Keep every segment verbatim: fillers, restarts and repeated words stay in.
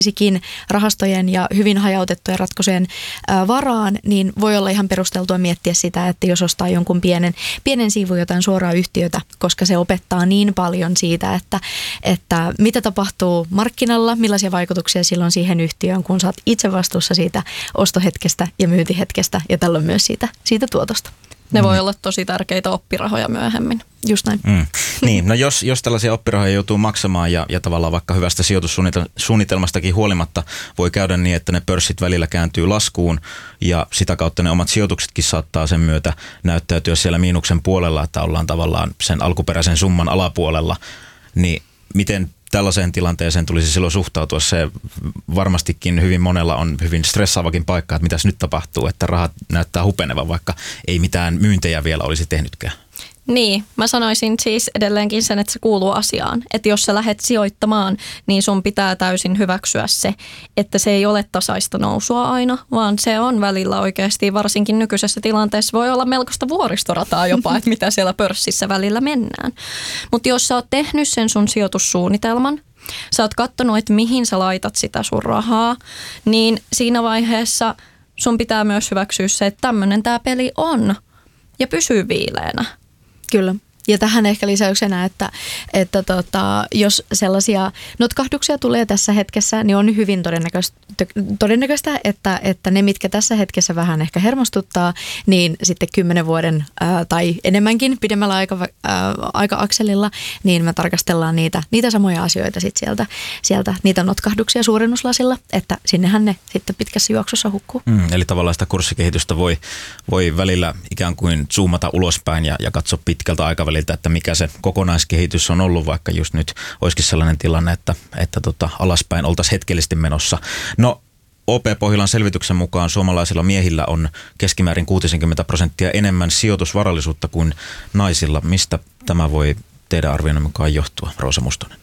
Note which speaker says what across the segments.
Speaker 1: sikin rahastojen ja hyvin hajautettujen ratkaisujen varaan, niin voi olla ihan perusteltua miettiä sitä, että jos ostaa jonkun pienen, pienen siivun jotain suoraa yhtiötä, koska se opettaa niin paljon siitä, että, että mitä tapahtuu markkinalla, millaisia vaikutuksia sillä on siihen yhtiöön, kun sä oot itse vastuussa siitä ostohetkestä ja myyntihetkestä ja tällöin myös siitä, siitä tuotosta.
Speaker 2: Ne voi olla tosi tärkeitä oppirahoja myöhemmin.
Speaker 1: Just näin.
Speaker 3: Mm. Niin, no jos, jos tällaisia oppirahoja joutuu maksamaan ja, ja tavallaan vaikka hyvästä sijoitussuunnitelmastakin huolimatta voi käydä niin, että ne pörssit välillä kääntyy laskuun ja sitä kautta ne omat sijoituksetkin saattaa sen myötä näyttäytyä siellä miinuksen puolella, että ollaan tavallaan sen alkuperäisen summan alapuolella, niin miten tällaiseen tilanteeseen tulisi silloin suhtautua? Se varmastikin hyvin monella on hyvin stressaavakin paikka, että mitäs nyt tapahtuu, että rahat näyttää hupenevan, vaikka ei mitään myyntejä vielä olisi tehnytkään.
Speaker 2: Niin, mä sanoisin siis edelleenkin sen, että se kuuluu asiaan. Että jos sä lähdet sijoittamaan, niin sun pitää täysin hyväksyä se, että se ei ole tasaista nousua aina, vaan se on välillä oikeasti, varsinkin nykyisessä tilanteessa voi olla melkoista vuoristorataa jopa, että mitä siellä pörssissä välillä mennään. Mutta jos sä oot tehnyt sen sun sijoitussuunnitelman, sä oot katsonut, että mihin sä laitat sitä sun rahaa, niin siinä vaiheessa sun pitää myös hyväksyä se, että tämmöinen tää peli on ja pysyy viileänä.
Speaker 1: Kyllä. Ja tähän ehkä lisäyksenä, että, että tota, jos sellaisia notkahduksia tulee tässä hetkessä, niin on hyvin todennäköistä, todennäköistä että, että ne, mitkä tässä hetkessä vähän ehkä hermostuttaa, niin sitten kymmenen vuoden ää, tai enemmänkin pidemmällä aika, ää, aika-akselilla, niin me tarkastellaan niitä, niitä samoja asioita sit sieltä, sieltä, niitä notkahduksia suurennuslasilla, että sinnehän ne sitten pitkässä juoksussa hukkuu.
Speaker 3: Mm, eli tavallaan sitä kurssikehitystä voi, voi välillä ikään kuin zoomata ulospäin ja, ja katsoa pitkältä aikaväliltä, että mikä se kokonaiskehitys on ollut, vaikka just nyt olisikin sellainen tilanne, että, että tota, alaspäin oltaisiin hetkellisesti menossa. No, O P Pohjolan selvityksen mukaan suomalaisilla miehillä on keskimäärin kuusikymmentä prosenttia enemmän sijoitusvarallisuutta kuin naisilla. Mistä tämä voi teidän arvioinnin mukaan johtua, Roosa Mustonen?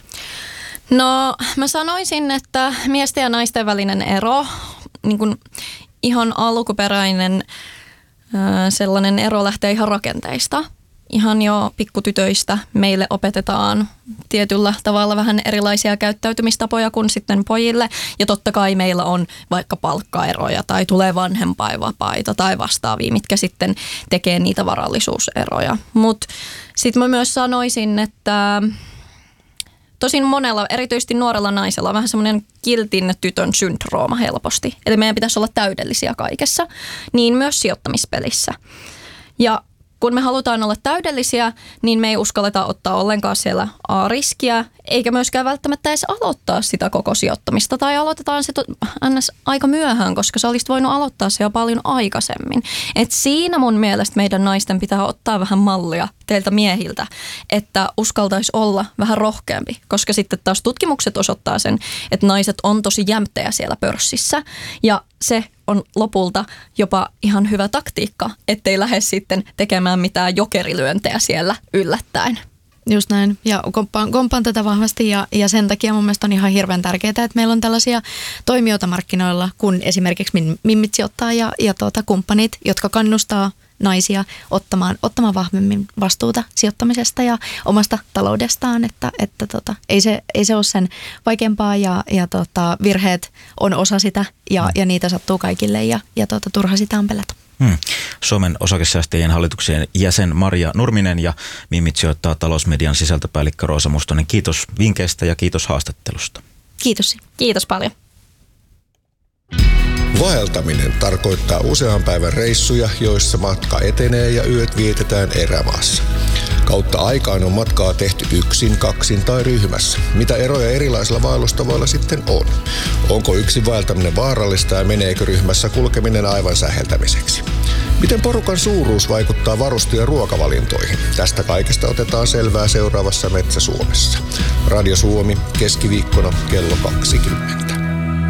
Speaker 2: No, mä sanoisin, että miesten ja naisten välinen ero, niin kuin ihan alkuperäinen sellainen ero lähtee ihan rakenteista. Ihan jo pikkutytöistä meille opetetaan tietyllä tavalla vähän erilaisia käyttäytymistapoja kuin sitten pojille. Ja totta kai meillä on vaikka palkkaeroja tai tulee vanhempainvapaita tai vastaavia, mitkä sitten tekee niitä varallisuuseroja. Mutta sitten mä myös sanoisin, että tosin monella, erityisesti nuorella naisella on vähän semmoinen kiltin tytön syndrooma helposti. Eli meidän pitäisi olla täydellisiä kaikessa, niin myös sijoittamispelissä. Ja kun me halutaan olla täydellisiä, niin me ei uskalleta ottaa ollenkaan siellä A-riskiä, eikä myöskään välttämättä edes aloittaa sitä koko sijoittamista. Tai aloitetaan se to, ns. Aika myöhään, koska sä olisit voinut aloittaa se jo paljon aikaisemmin. Et siinä mun mielestä meidän naisten pitää ottaa vähän mallia teiltä miehiltä, että uskaltaisi olla vähän rohkeampi. Koska sitten taas tutkimukset osoittaa sen, että naiset on tosi jämptejä siellä pörssissä. Ja se on lopulta jopa ihan hyvä taktiikka, ettei lähde sitten tekemään mitään jokerilyöntejä siellä yllättäen.
Speaker 1: Just näin. Ja komppaan, komppaan tätä vahvasti ja, ja sen takia mun mielestä on ihan hirveän tärkeää, että meillä on tällaisia toimijoita markkinoilla, kun esimerkiksi Mimmit sijoittaa ja, ja tuota, kumppanit, jotka kannustaa naisia ottamaan, ottamaan vahvemmin vastuuta sijoittamisesta ja omasta taloudestaan, että, että tota, ei, se, ei se ole sen vaikeampaa ja, ja tota, virheet on osa sitä ja, ja niitä sattuu kaikille ja, ja tota, turha sitä on pelätä.
Speaker 3: Hmm. Suomen osakesäästäjien hallituksen jäsen Maria Nurminen ja Mimmit sijoittaa talousmedian sisältöpäällikkö Roosa Mustonen. Kiitos vinkkeistä ja kiitos haastattelusta.
Speaker 1: Kiitos.
Speaker 2: Kiitos paljon.
Speaker 4: Vaeltaminen tarkoittaa usean päivän reissuja, joissa matka etenee ja yöt vietetään erämaassa. Kautta aikaan on matkaa tehty yksin, kaksin tai ryhmässä. Mitä eroja erilaisilla vaellustavoilla sitten on? Onko yksin vaeltaminen vaarallista ja meneekö ryhmässä kulkeminen aivan säheltämiseksi? Miten porukan suuruus vaikuttaa varuste- ja ruokavalintoihin? Tästä kaikesta otetaan selvää seuraavassa Metsä Suomessa. Radio Suomi, keskiviikkona kello kaksikymmentä.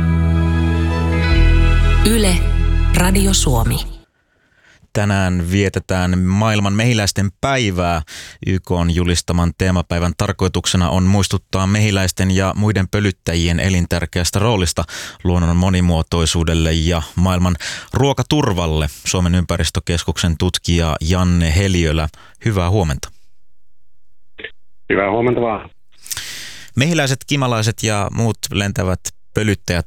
Speaker 5: Yle, Radio Suomi.
Speaker 3: Tänään vietetään maailman mehiläisten päivää. Y K:n julistaman teemapäivän tarkoituksena on muistuttaa mehiläisten ja muiden pölyttäjien elintärkeästä roolista luonnon monimuotoisuudelle ja maailman ruokaturvalle. Suomen ympäristökeskuksen tutkija Janne Heliölä, hyvää huomenta.
Speaker 6: Hyvää huomenta vaan.
Speaker 3: Mehiläiset, kimalaiset ja muut lentävät pölyttäjät